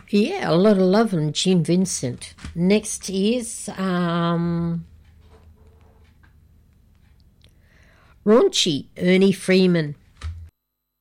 Yeah, a lot of love on Jim Vincent. Next is Raunchy, Ernie Freeman.